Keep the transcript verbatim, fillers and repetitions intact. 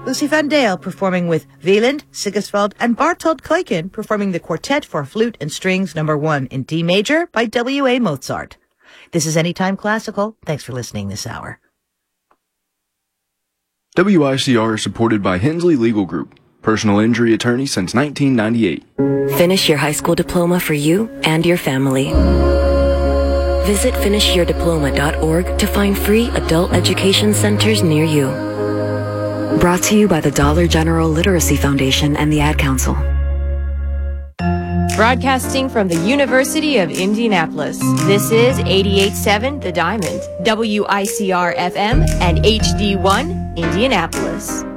Lucy Van Dale performing with Wieland, Sigiswald, and Bartold Kleiken performing the Quartet for Flute and Strings number one in D major by W A Mozart. This is Anytime Classical. Thanks for listening this hour. W I C R is supported by Hensley Legal Group, personal injury attorney since nineteen ninety-eight. Finish your high school diploma for you and your family. Visit finish your diploma dot org to find free adult education centers near you. Brought to you by the Dollar General Literacy Foundation and the Ad Council. Broadcasting from the University of Indianapolis, this is eighty-eight point seven The Diamond, W I C R F M, and H D one, Indianapolis.